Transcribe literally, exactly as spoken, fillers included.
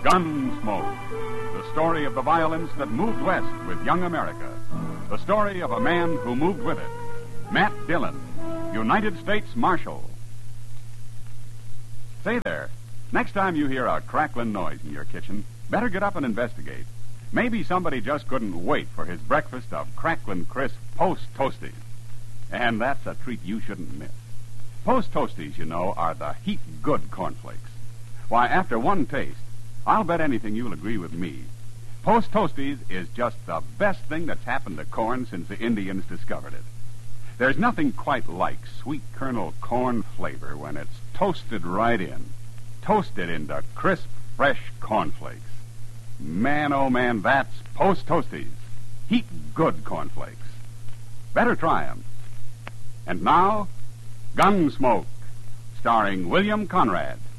Gunsmoke, the story of the violence that moved west with young America. The story of a man who moved with it. Matt Dillon, United States Marshal. Say there, next time you hear a crackling noise in your kitchen, better get up and investigate. Maybe somebody just couldn't wait for his breakfast of crackling crisp Post Toasties. And that's a treat you shouldn't miss. Post Toasties, you know, are the heat-good cornflakes. Why, after one taste, I'll bet anything you'll agree with me. Post Toasties is just the best thing that's happened to corn since the Indians discovered it. There's nothing quite like sweet kernel corn flavor when it's toasted right in. Toasted into crisp, fresh cornflakes. Man, oh man, that's Post Toasties. Heat-good cornflakes. Better try 'em. And now, Gunsmoke, starring William Conrad.